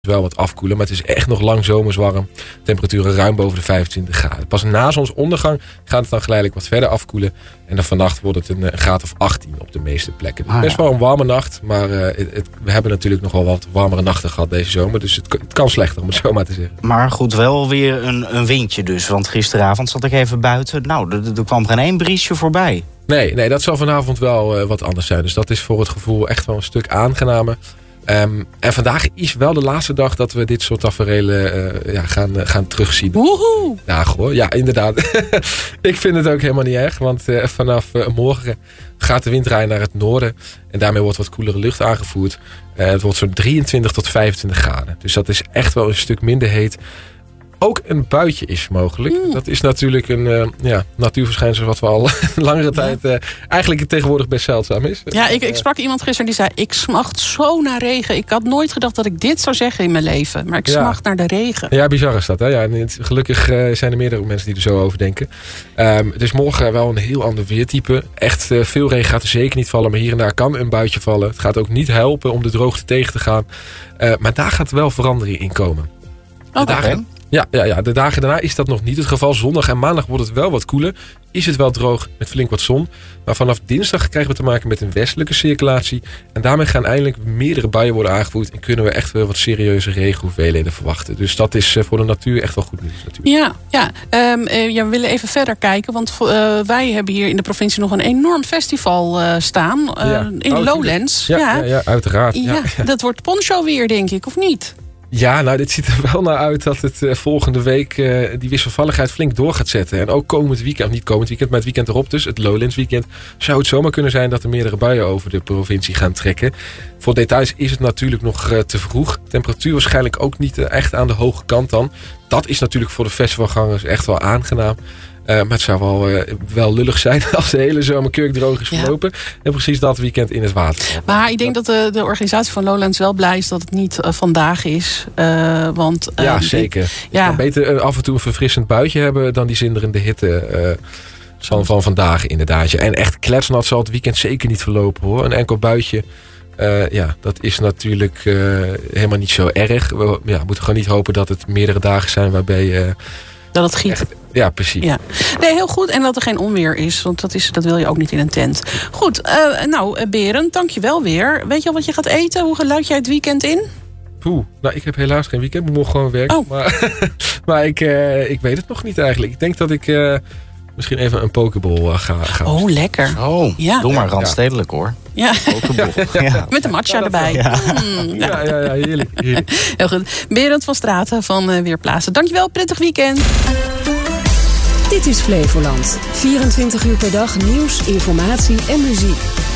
wel wat afkoelen, maar het is echt nog lang zomers warm. Temperaturen ruim boven de 25 graden. Pas na zonsondergang gaat het dan geleidelijk wat verder afkoelen. En dan vannacht wordt het een graad of 18 op de meeste plekken. Dus best wel een warme nacht, maar we hebben natuurlijk nog wel wat warmere nachten gehad deze zomer. Dus het kan slechter, om het zo maar te zeggen. Maar goed, wel weer een windje dus. Want gisteravond zat ik even buiten. Nou, er kwam geen één briesje voorbij. Nee, dat zal vanavond wel wat anders zijn. Dus dat is voor het gevoel echt wel een stuk aangenamer. En vandaag is wel de laatste dag dat we dit soort taferelen gaan terugzien. Woehoe! Ja, inderdaad. Ik vind het ook helemaal niet erg. Want vanaf morgen gaat de wind draaien naar het noorden. En daarmee wordt wat koelere lucht aangevoerd. Het wordt zo'n 23 tot 25 graden. Dus dat is echt wel een stuk minder heet. Ook een buitje is mogelijk. Dat is natuurlijk een natuurverschijnsel wat we al langere tijd eigenlijk tegenwoordig best zeldzaam is. Ja, ik sprak iemand gisteren die zei, ik smacht zo naar regen. Ik had nooit gedacht dat ik dit zou zeggen in mijn leven. Maar ik smacht naar de regen. Ja, bizar is dat. Hè? Ja, gelukkig zijn er meerdere mensen die er zo over denken. Het is morgen wel een heel ander weertype. Echt veel regen gaat er zeker niet vallen. Maar hier en daar kan een buitje vallen. Het gaat ook niet helpen om de droogte tegen te gaan. Maar daar gaat wel verandering in komen. De dagen daarna is dat nog niet het geval. Zondag en maandag wordt het wel wat koeler. Is het wel droog met flink wat zon. Maar vanaf dinsdag krijgen we te maken met een westelijke circulatie. En daarmee gaan eindelijk meerdere buien worden aangevoerd. En kunnen we echt wel wat serieuze regenhoeveelheden verwachten. Dus dat is voor de natuur echt wel goed nieuws natuurlijk. We willen even verder kijken. Want wij hebben hier in de provincie nog een enorm festival staan. In Lowlands. Ja, uiteraard. Ja, dat wordt poncho weer, denk ik, of niet? Ja, nou, dit ziet er wel naar uit dat het volgende week die wisselvalligheid flink door gaat zetten. En ook komend weekend, of niet komend weekend, maar het weekend erop dus, het Lowlands weekend, zou het zomaar kunnen zijn dat er meerdere buien over de provincie gaan trekken. Voor details is het natuurlijk nog te vroeg. Temperatuur waarschijnlijk ook niet echt aan de hoge kant dan. Dat is natuurlijk voor de festivalgangers echt wel aangenaam. Maar het zou wel lullig zijn als de hele zomer kurkdroog is verlopen. En precies dat weekend in het water. Maar ik denk dat de organisatie van Lowlands wel blij is dat het niet vandaag is. Zeker. Je kan beter af en toe een verfrissend buitje hebben dan die zinderende hitte van vandaag inderdaad. En echt kletsnat zal het weekend zeker niet verlopen hoor. Een enkel buitje. Dat is natuurlijk helemaal niet zo erg. We moeten gewoon niet hopen dat het meerdere dagen zijn waarbij... dat het giet. Ja, precies. Ja. Nee, heel goed. En dat er geen onweer is. Want dat wil je ook niet in een tent. Goed. Berend, dank je wel weer. Weet je al wat je gaat eten? Hoe luid jij het weekend in? Ik heb helaas geen weekend. Ik moet gewoon werken. Oh. Maar ik weet het nog niet eigenlijk. Ik denk dat ik misschien even een pokeball ga. Oh, lekker. Oh, doe maar randstedelijk hoor. Ja. Pokeball. Ja. Met de matcha erbij. Ja. Ja, heerlijk. Heel goed. Berend van Straten van Weerplaatsen. Dankjewel, prettig weekend. Dit is Flevoland. 24 uur per dag nieuws, informatie en muziek.